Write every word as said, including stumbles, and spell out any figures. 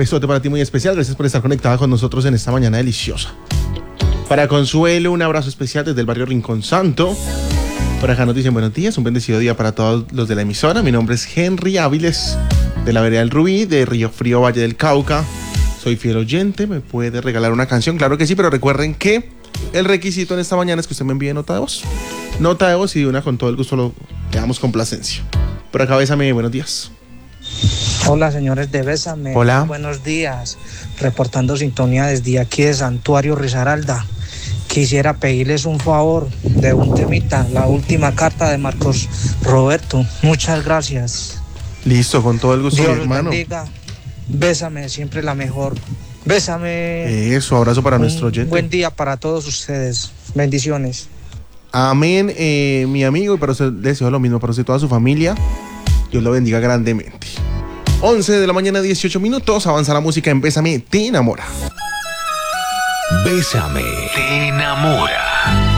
besote para ti muy especial. Gracias por estar conectada con nosotros en esta mañana deliciosa. Para Consuelo, un abrazo especial desde el barrio Rincón Santo. Por acá nos dicen buenos días, un bendecido día para todos los de la emisora. Mi nombre es Henry Áviles, de la vereda del Rubí, de Río Frío, Valle del Cauca. Soy fiel oyente, ¿me puede regalar una canción? Claro que sí, pero recuerden que el requisito en esta mañana es que usted me envíe nota de voz. Nota de voz y de una con todo el gusto lo le damos complacencia. Por acá, Bésame, buenos días. Hola, señores de Bésame. Hola. Buenos días. Reportando sintonía desde aquí de Santuario Risaralda. Quisiera pedirles un favor de un temita, la última carta de Marcos Roberto. Muchas gracias. Listo, con todo el gusto, Dios mi hermano. bendiga. Bésame, siempre la mejor. Bésame. Eso, abrazo para un nuestro oyente. Buen día para todos ustedes. Bendiciones. Amén, eh, mi amigo, y para usted deseo lo mismo para usted y toda su familia. Dios lo bendiga grandemente. once de la mañana, dieciocho minutos. Avanza la música en Bésame, te enamora. Bésame, te enamora.